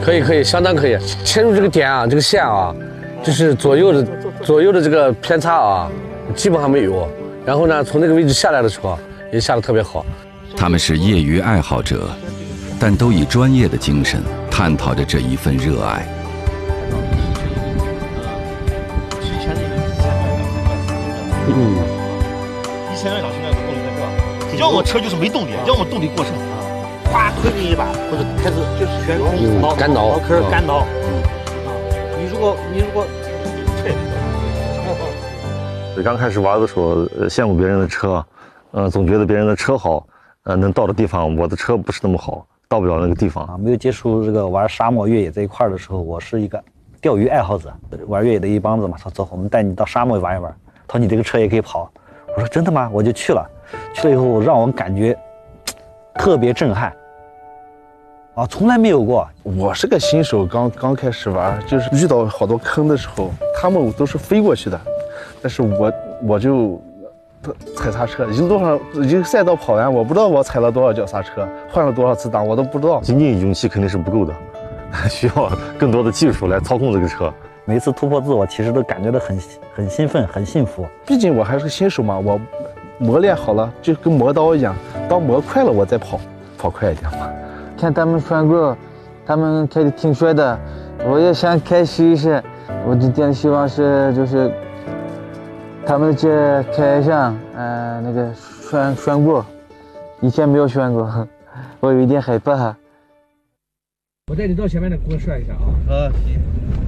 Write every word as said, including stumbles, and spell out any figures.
可以可以，相当可以。切入这个点啊，这个线啊，就是左右的左右的这个偏差啊，基本上没有。然后呢，从那个位置下来的时候也下得特别好。 他们是业余爱好者，但都以专业的精神探讨着这一份热爱。 嗯，一千来档现在动力太大，要么车就是没动力，要么动力过剩。哗，推进一把，或者开始就是旋嗯干挠， 挠坑干挠。嗯，你如果你如果退， 刚开始玩的时候，呃，羡慕别人的车，呃，总觉得别人的车好，呃，能到的地方，我的车不是那么好，到不了那个地方。 啊，没有接触这个玩沙漠越野这一块的时候，我是一个钓鱼爱好者，玩越野的一帮子嘛，他说走，我们带你到沙漠玩一玩。他说你这个车也可以跑，我说真的吗？我就去了，去了以后让我感觉特别震撼，啊，从来没有过。 我是个新手，刚刚开始玩，就是遇到好多坑的时候，他们都是飞过去的，但是我我就踩刹车，已经多少已经赛道跑完，我不知道我踩了多少脚刹车，换了多少次档，我都不知道。 仅仅勇气肯定是不够的，需要更多的技术来操控这个车。 每一次突破自我，其实都感觉到很很兴奋，很幸福。 毕竟我还是个新手嘛，我磨练好了，就跟磨刀一样，当磨快了我再跑，跑快一点嘛。 看他们穿过，他们开的挺帅的，我也想开试一试。我今天的希望是就是他们这开上，呃，那个拴拴过，以前没有拴过，我有一点害怕。 我带你到前面的给我涮一下啊。 啊，行。